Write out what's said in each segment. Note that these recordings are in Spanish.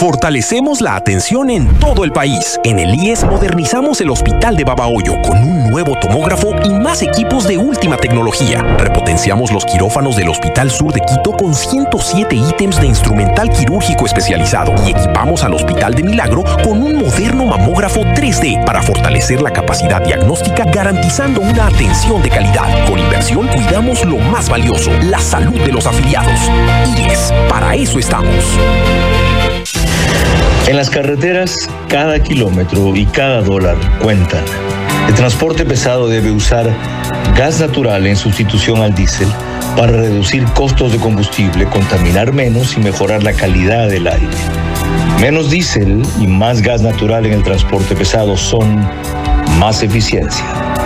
Fortalecemos la atención en todo el país. En el IES modernizamos el Hospital de Babahoyo con un nuevo tomógrafo y más equipos de última tecnología. Repotenciamos los quirófanos del Hospital Sur de Quito con 107 ítems de instrumental quirúrgico especializado y equipamos al Hospital de Milagro con un moderno mamógrafo 3D para fortalecer la capacidad diagnóstica, garantizando una atención de calidad. Con inversión cuidamos lo más valioso, la salud de los afiliados. IES, para eso estamos. En las carreteras, cada kilómetro y cada dólar cuentan. El transporte pesado debe usar gas natural en sustitución al diésel para reducir costos de combustible, contaminar menos y mejorar la calidad del aire. Menos diésel y más gas natural en el transporte pesado son más eficiencia.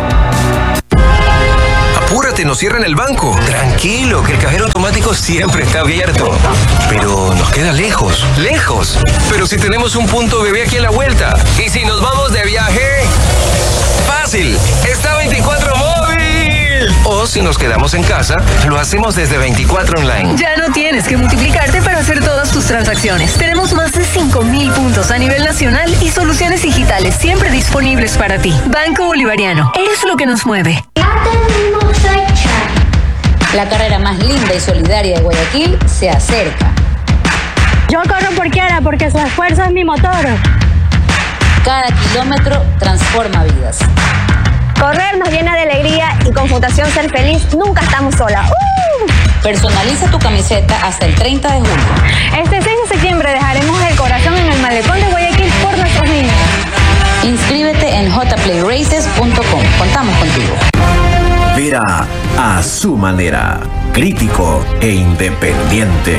Apúrate, nos cierran el banco. Tranquilo, que el cajero automático siempre está abierto. Pero nos queda lejos, lejos. Pero si tenemos un punto bebé aquí a la vuelta. ¿Y si nos vamos de viaje? ¡Fácil! ¡Está 24 móvil! O si nos quedamos en casa, lo hacemos desde 24 online. Ya no tienes que multiplicarte para hacer todas tus transacciones. Tenemos más de 5,000 puntos a nivel nacional y soluciones digitales siempre disponibles para ti. Banco Bolivariano, es lo que nos mueve. La carrera más linda y solidaria de Guayaquil se acerca. Yo corro por Kiara porque su esfuerzo es mi motor. Cada kilómetro transforma vidas. Correr nos llena de alegría y con Fundación Ser Feliz nunca estamos solas. Personaliza tu camiseta hasta el 30 de julio. Este 6 de septiembre dejaremos el corazón en el malecón de Guayaquil por nuestros niños. Inscríbete en jplayraces.com. Contamos contigo. Vera a su manera, crítico e independiente.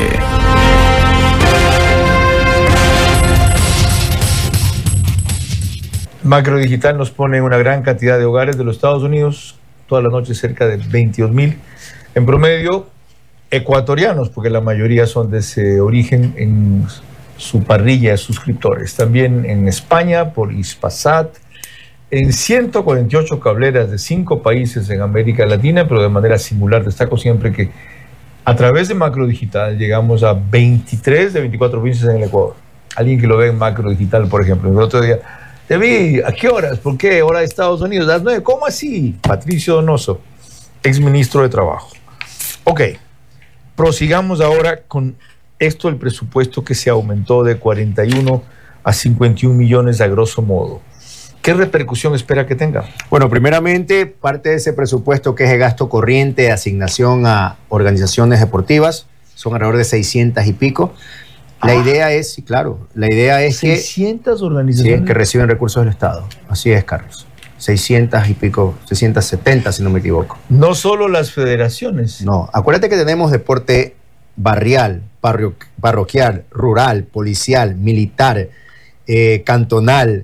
Macrodigital nos pone una gran cantidad de hogares de los Estados Unidos, todas las noches cerca de 22,000, en promedio ecuatorianos, porque la mayoría son de ese origen en su parrilla de suscriptores. También en España, por Hispasat, en 148 cableras de 5 países en América Latina, pero de manera singular. Destaco siempre que a través de Macrodigital llegamos a 23 de 24 provincias en el Ecuador. Alguien que lo ve en Macrodigital, por ejemplo. El otro día, te vi, ¿a qué horas? ¿Por qué? Hora de Estados Unidos, las 9. ¿Cómo así? Patricio Donoso, exministro de Trabajo. Ok, prosigamos ahora con esto, el presupuesto que se aumentó de 41 a 51 millones a grosso modo. ¿Qué repercusión espera que tenga? Bueno, primeramente, parte de ese presupuesto que es de gasto corriente, de asignación a organizaciones deportivas, son alrededor de 600 y pico. La idea es, sí, claro, la idea es 600 organizaciones. Sí, que reciben recursos del Estado. Así es, Carlos. 600 y pico, 670 si no me equivoco. No solo las federaciones. No, acuérdate que tenemos deporte barrial, parroquial, rural, policial, militar, cantonal,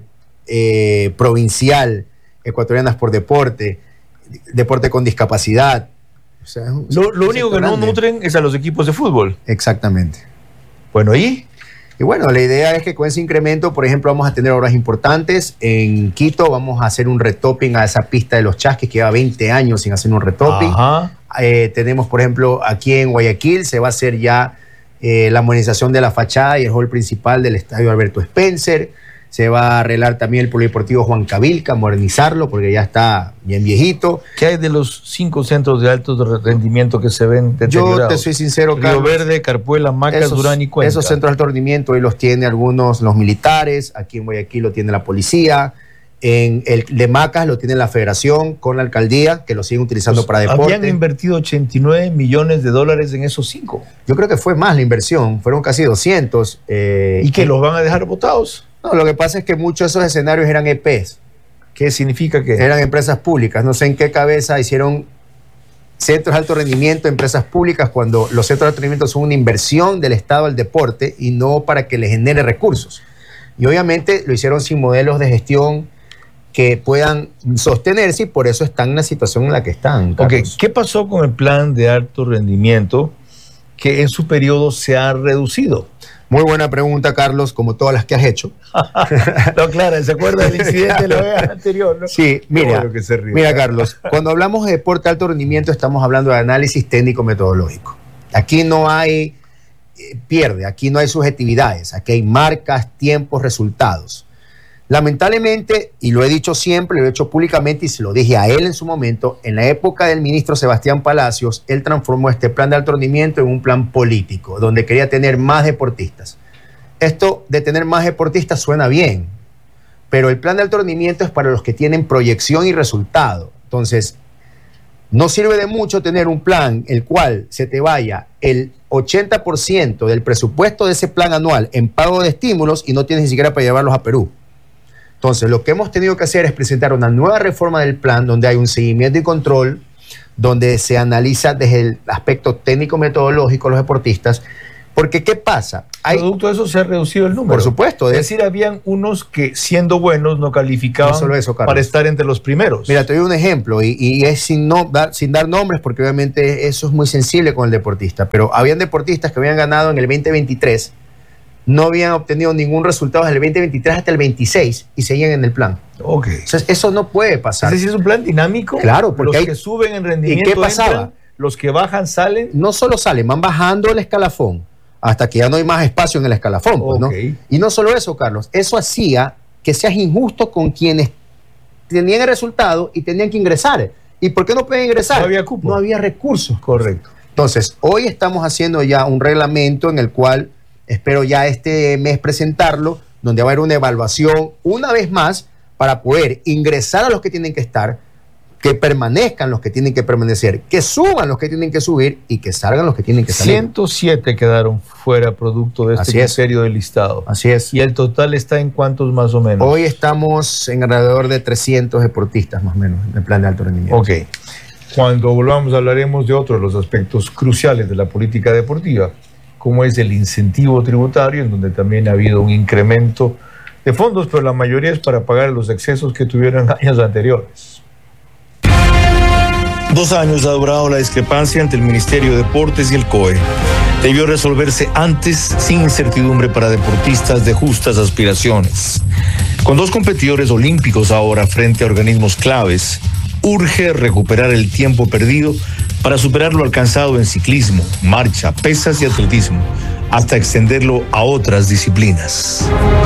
provincial, ecuatorianas por deporte, deporte con discapacidad. O sea, lo único que no nutren es a los equipos de fútbol. Exactamente. Bueno, ¿y bueno, la idea es que con ese incremento, por ejemplo, vamos a tener obras importantes. En Quito vamos a hacer un retopping a esa pista de los Chasques que lleva 20 años sin hacer un retopping. Tenemos, por ejemplo, aquí en Guayaquil se va a hacer ya la modernización de la fachada y el hall principal del estadio Alberto Spencer. Se va a arreglar también el polideportivo Juan Cavilca, modernizarlo porque ya está bien viejito. ¿Qué hay de los 5 centros de alto rendimiento que se ven deteriorados? Yo te soy sincero, Río Carlos, Verde, Carpuela, Macas, Durán y Cuenca. Esos centros de alto rendimiento hoy los tiene algunos los militares, aquí en Guayaquil lo tiene la policía, en el de Macas lo tiene la federación con la alcaldía, que lo siguen utilizando para deporte. Habían invertido 89 millones de dólares en esos 5. Yo creo que fue más la inversión, fueron casi 200. ¿Y que los van a dejar botados? No, lo que pasa es que muchos de esos escenarios eran EPs. ¿Qué significa que? Eran empresas públicas. No sé en qué cabeza hicieron centros de alto rendimiento, empresas públicas, cuando los centros de alto rendimiento son una inversión del Estado al deporte y no para que le genere recursos. Y obviamente lo hicieron sin modelos de gestión que puedan sostenerse y por eso están en la situación en la que están. Okay. ¿Qué pasó con el plan de alto rendimiento que en su periodo se ha reducido? Muy buena pregunta, Carlos, como todas las que has hecho. No, claro, ¿se acuerda del incidente de la vez anterior? ¿No? Sí, mira, Carlos, cuando hablamos de deporte de alto rendimiento estamos hablando de análisis técnico-metodológico. Aquí no hay pierde. Aquí no hay subjetividades, aquí hay marcas, tiempos, resultados. Lamentablemente, y lo he dicho siempre, lo he hecho públicamente y se lo dije a él en su momento, en la época del ministro Sebastián Palacios, él transformó este plan de alto rendimiento en un plan político, donde quería tener más deportistas. Esto de tener más deportistas suena bien, pero el plan de alto rendimiento es para los que tienen proyección y resultado. Entonces, no sirve de mucho tener un plan el cual se te vaya el 80% del presupuesto de ese plan anual en pago de estímulos y no tienes ni siquiera para llevarlos a Perú. Entonces, lo que hemos tenido que hacer es presentar una nueva reforma del plan donde hay un seguimiento y control, donde se analiza desde el aspecto técnico-metodológico los deportistas. Porque, ¿qué pasa? Producto de eso se ha reducido el número. Por supuesto. Es decir, habían unos que, siendo buenos, no calificaban no solo eso, para estar entre los primeros. Mira, te doy un ejemplo, y es sin dar nombres, porque obviamente eso es muy sensible con el deportista, pero habían deportistas que habían ganado en el 2023, no habían obtenido ningún resultado desde el 2023 hasta el 26 y seguían en el plan. Ok. Entonces, eso no puede pasar. Es decir, es un plan dinámico. Claro, porque los que suben en rendimiento. ¿Y qué pasaba? Entran, los que bajan salen. No solo salen, van bajando el escalafón hasta que ya no hay más espacio en el escalafón. Pues, ¿no? Y no solo eso, Carlos, eso hacía que seas injusto con quienes tenían el resultado y tenían que ingresar. ¿Y por qué no pueden ingresar? No había cupo. No había recursos. Correcto. Entonces, hoy estamos haciendo ya un reglamento en el cual espero ya este mes presentarlo, donde va a haber una evaluación una vez más para poder ingresar a los que tienen que estar, que permanezcan los que tienen que permanecer, que suban los que tienen que subir y que salgan los que tienen que salir. 107 quedaron fuera producto de este criterio del listado. Así es. ¿Y el total está en cuántos más o menos? Hoy estamos en alrededor de 300 deportistas más o menos en el plan de alto rendimiento. Ok. Cuando volvamos hablaremos de otro de los aspectos cruciales de la política deportiva, como es el incentivo tributario, en donde también ha habido un incremento de fondos, pero la mayoría es para pagar los excesos que tuvieron en años anteriores. 2 años ha durado la discrepancia entre el Ministerio de Deportes y el COE. Debió resolverse antes, sin incertidumbre para deportistas de justas aspiraciones. Con 2 competidores olímpicos ahora frente a organismos claves, urge recuperar el tiempo perdido para superar lo alcanzado en ciclismo, marcha, pesas y atletismo, hasta extenderlo a otras disciplinas.